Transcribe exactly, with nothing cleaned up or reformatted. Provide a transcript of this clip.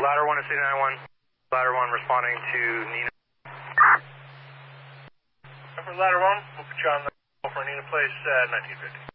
ladder one to city nine one. Ladder one responding to Nina. For ladder one, we'll put you on the for Nina Place at nineteen fifty.